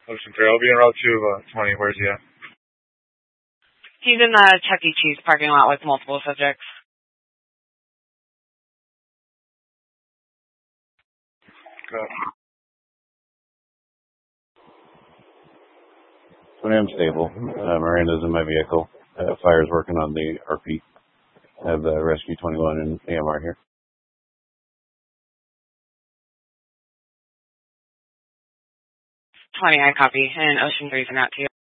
Ocean 3. I'll be en route to 20. Where's he at? He's in the Chuck E. Cheese parking lot with multiple subjects. Good. 20, I'm stable. Miranda's in my vehicle. Fire's working on the RP. I have Rescue 21 and AMR here. 20, I copy. And Ocean 3's in route to you.